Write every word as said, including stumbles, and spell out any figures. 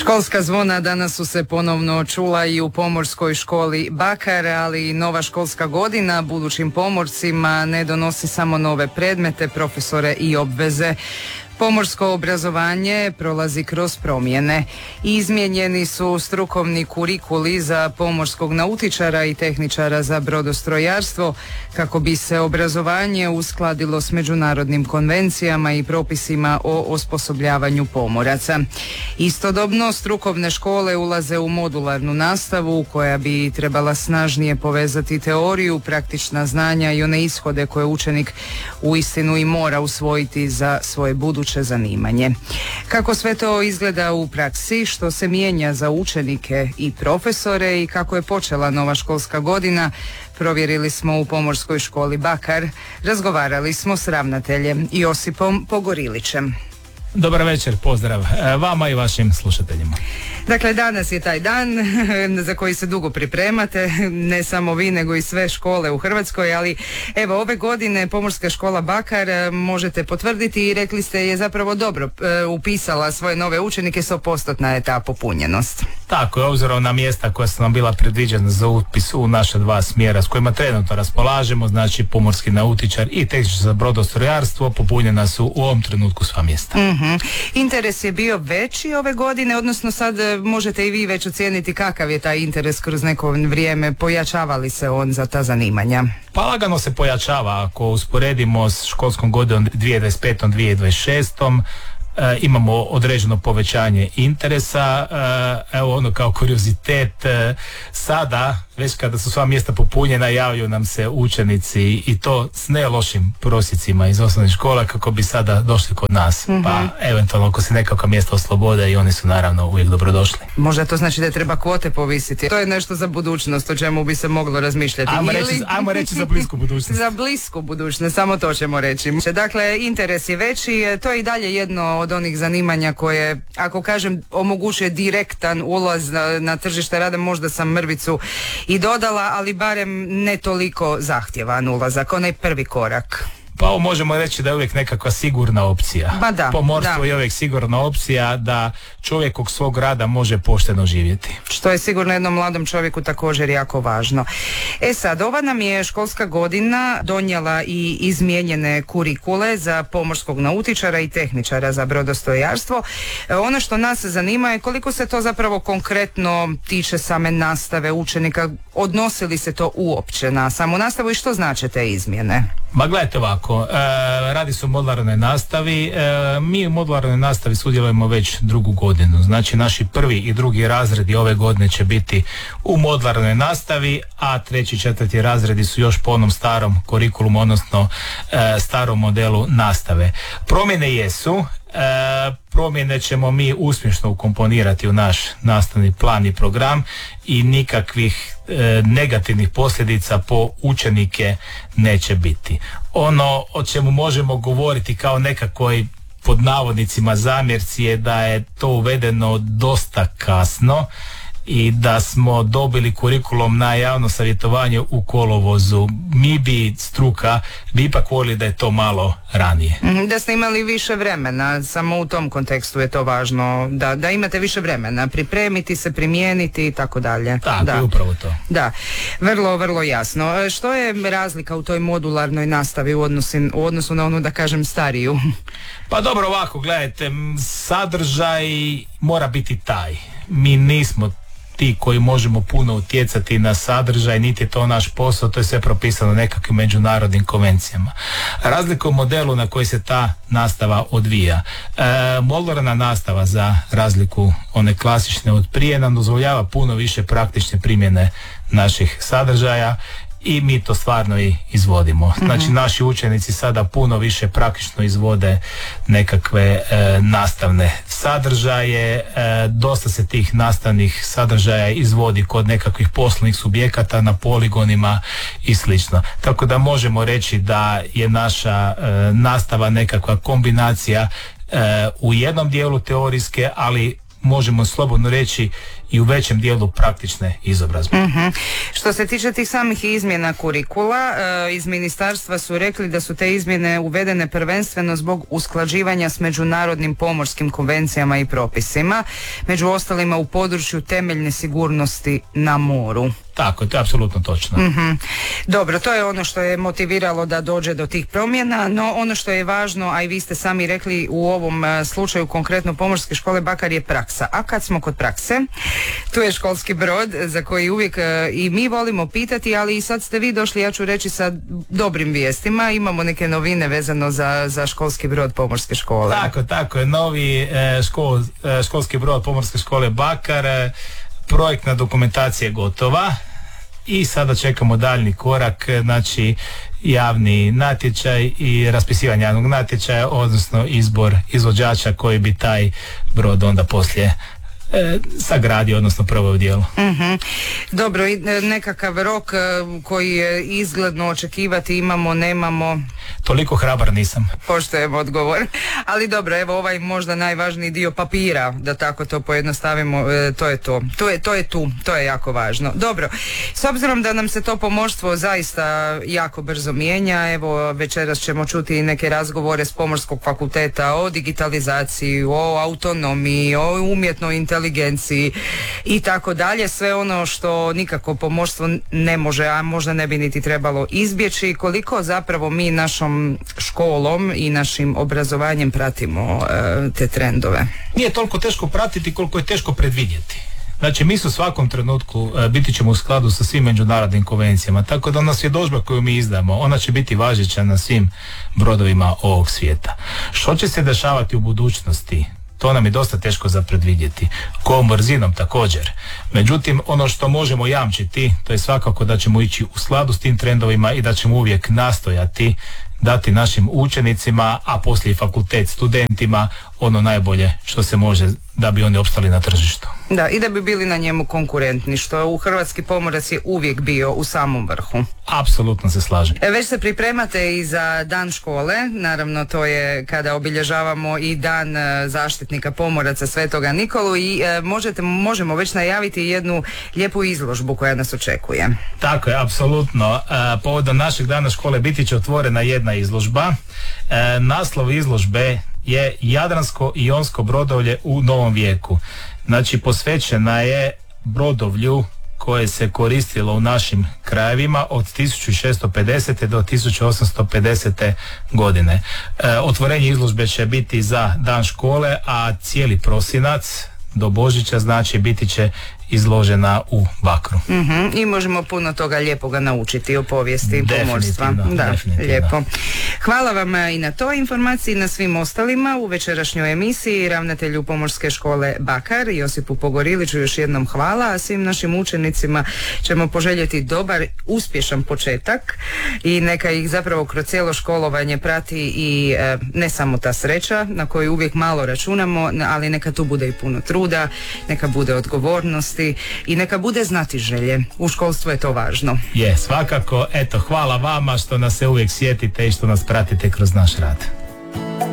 Školska zvona danas su se ponovno čula i u Pomorskoj školi Bakar, ali nova školska godina budućim pomorcima ne donosi samo nove predmete, profesore i obveze. Pomorsko obrazovanje prolazi kroz promjene. Izmijenjeni su strukovni kurikuli za pomorskog nautičara i tehničara za brodostrojarstvo kako bi se obrazovanje uskladilo s međunarodnim konvencijama i propisima o osposobljavanju pomoraca. Istodobno strukovne škole ulaze u modularnu nastavu koja bi trebala snažnije povezati teoriju, praktična znanja i one ishode koje učenik uistinu i mora usvojiti za svoje buduće zanimanje. Kako sve to izgleda u praksi, što se mijenja za učenike i profesore i kako je počela nova školska godina, provjerili smo u Pomorskoj školi Bakar. Razgovarali smo s ravnateljem Josipom Pogorilićem. Dobar večer, pozdrav vama i vašim slušateljima. Dakle, danas je taj dan za koji se dugo pripremate, ne samo vi nego i sve škole u Hrvatskoj, ali evo ove godine Pomorska škola Bakar, možete potvrditi i rekli ste je zapravo dobro upisala svoje nove učenike, sto postotna je ta popunjenost. Tako je, obzirom na mjesta koja su nam bila predviđena za upis u naša dva smjera s kojima trenutno raspolažemo, znači pomorski nautičar i tehničar za brodostrojarstvo, popunjena su u ovom trenutku sva mjesta. Mm-hmm. Interes je bio veći ove godine, odnosno sad možete i vi već ocijeniti kakav je taj interes kroz neko vrijeme, pojačava li se on za ta zanimanja? Pa lagano se pojačava, ako usporedimo s školskom godinom dvije tisuće dvadeset pete dvije tisuće dvadeset šeste. E, imamo određeno povećanje interesa. E, evo ono kao kuriozitet, e, sada već kada su sva mjesta popunjena javljaju nam se učenici i to s ne lošim prosjecima iz osnovnih škola kako bi sada došli kod nas. Mm-hmm. Pa eventualno ako se nekakva mjesta oslobode i oni su naravno uvijek dobrodošli. Možda to znači da treba kvote povisiti. To je nešto za budućnost o čemu bi se moglo razmišljati. Ajmo Ili... reći, ajmo reći za blisku budućnost. Za blisku budućnost, samo to ćemo reći. Dakle, interes je veći, to je i dalje jedno od onih zanimanja koje, ako kažem, omogućuje direktan ulaz na, na tržište rada, možda sam mrvicu i dodala, ali barem ne toliko zahtjevan ulazak, onaj prvi korak. Pa ovo možemo reći da je uvijek nekakva sigurna opcija. Ba da, Pomorstvo da. je uvijek sigurna opcija da čovjek od svog rada može pošteno živjeti. Što je sigurno jednom mladom čovjeku također jako važno. E sad, ova nam je školska godina donijela i izmijenjene kurikule za pomorskog nautičara i tehničara za brodostrojarstvo. E, ono što nas zanima je koliko se to zapravo konkretno tiče same nastave učenika, odnosi li se to uopće na samu nastavu i što znače te izmjene? Ma gledajte ovako, e, radi se o modularnoj nastavi, e, mi u modularnoj nastavi sudjelujemo već drugu godinu, znači naši prvi i drugi razredi ove godine će biti u modularnoj nastavi, a treći i četvrti razredi su još po onom starom kurikulumu, odnosno e, starom modelu nastave. Promjene jesu, E, promjene ćemo mi uspješno ukomponirati u naš nastavni plan i program i nikakvih e, negativnih posljedica po učenike neće biti. Ono o čemu možemo govoriti kao nekakvoj pod navodnicima zamjerci je da je to uvedeno dosta kasno i da smo dobili kurikulum na javno savjetovanje u kolovozu. Mi bi, struka, bi ipak voljeli da je to malo ranije. Da ste imali više vremena, samo u tom kontekstu je to važno, da, da imate više vremena, pripremiti se, primijeniti i tako dalje. Tako, da. upravo to. Da, vrlo, vrlo jasno. Što je razlika u toj modularnoj nastavi u odnosu, u odnosu na onu, da kažem, stariju? Pa dobro, ovako, gledajte, sadržaj mora biti taj. Mi nismo ti koji možemo puno utjecati na sadržaj, niti je to naš posao, to je sve propisano nekakvim međunarodnim konvencijama. Razlika u modelu na koji se ta nastava odvija. E, modularna nastava, za razliku one klasične od prije, nam dozvoljava puno više praktične primjene naših sadržaja i mi to stvarno i izvodimo. Znači, mm-hmm. naši učenici sada puno više praktično izvode nekakve e, nastavne sadržaje, e, dosta se tih nastavnih sadržaja izvodi kod nekakvih poslovnih subjekata na poligonima i slično. Tako da možemo reći da je naša e, nastava nekakva kombinacija e, u jednom dijelu teorijske, ali možemo slobodno reći i u većem dijelu praktične izobrazbe. Mm-hmm. Što se tiče tih samih izmjena kurikula, e, iz ministarstva su rekli da su te izmjene uvedene prvenstveno zbog usklađivanja s međunarodnim pomorskim konvencijama i propisima, među ostalima u području temeljne sigurnosti na moru. Tako, to je apsolutno točno. Mm-hmm. Dobro, to je ono što je motiviralo da dođe do tih promjena, no ono što je važno, a i vi ste sami rekli u ovom slučaju konkretno Pomorske škole Bakar je praksa. A kad smo kod prakse, tu je školski brod za koji uvijek i mi volimo pitati, ali i sad ste vi došli, ja ću reći, sa dobrim vijestima. Imamo neke novine vezano za, za školski brod Pomorske škole. Tako, tako je. Novi e, škol, e, školski brod Pomorske škole Bakar, e, projektna dokumentacija je gotova i sada čekamo daljni korak, znači javni natječaj i raspisivanje javnog natječaja, odnosno izbor izvođača koji bi taj brod onda poslije E, sagradi, odnosno prvo u dijelu. Mm-hmm. Dobro, i nekakav rok koji je izgledno očekivati imamo, nemamo? Toliko hrabar nisam. Poštujem odgovor. Ali dobro, evo ovaj možda najvažniji dio papira, da tako to pojednostavimo, e, to je to. To je, to je tu, to je jako važno. Dobro, s obzirom da nam se to pomorstvo zaista jako brzo mijenja, evo večeras ćemo čuti neke razgovore s Pomorskog fakulteta o digitalizaciji, o autonomiji, o umjetnoj inteligenciji i tako dalje, sve ono što nikako pomorstvo ne može, a možda ne bi niti trebalo izbjeći. Koliko zapravo mi našom školom i našim obrazovanjem pratimo e, te trendove? Nije toliko teško pratiti koliko je teško predvidjeti. Znači, mi su u svakom trenutku e, biti ćemo u skladu sa svim međunarodnim konvencijama, tako da ona svjedodžba koju mi izdamo, ona će biti važeća na svim brodovima ovog svijeta. Što će se dešavati u budućnosti? To nam je dosta teško za predvidjeti. Kojom brzinom također. Međutim, ono što možemo jamčiti, to je svakako da ćemo ići u skladu s tim trendovima i da ćemo uvijek nastojati dati našim učenicima, a poslije i fakultet studentima, ono najbolje što se može da bi oni opstali na tržištu. Da, i da bi bili na njemu konkurentni, što u hrvatski pomorac je uvijek bio u samom vrhu. Apsolutno se slažem. E, već se pripremate i za dan škole, naravno to je kada obilježavamo i dan zaštitnika pomoraca Svetoga Nikolu i e, možete, možemo već najaviti jednu lijepu izložbu koja nas očekuje. Tako je, apsolutno. E, povodom našeg dana škole biti će otvorena jedna izložba. E, naslov izložbe je Jadransko-ionsko brodovlje u novom vijeku. Znači, posvećena je brodovlju koje se koristilo u našim krajevima od tisuću šessto pedesete do tisuću osamsto pedesete godine. E, otvorenje izložbe će biti za dan škole, a cijeli prosinac do Božića, znači, biti će izložena u Bakru. Mm-hmm. I možemo puno toga lijepoga naučiti o povijesti pomorstva. Da, lijepo. Hvala vam i na toj informaciji i na svim ostalima u večerašnjoj emisiji. Ravnatelju Pomorske škole Bakar Josipu Pogoriliću još jednom hvala, a svim našim učenicima ćemo poželjeti dobar, uspješan početak i neka ih zapravo kroz cijelo školovanje prati i e, ne samo ta sreća na koju uvijek malo računamo, ali neka tu bude i puno truda, neka bude odgovornost i neka bude znatiželje. U školstvu je to važno. Je, svakako. Eto, hvala vama što nas se uvijek sjetite i što nas pratite kroz naš rad.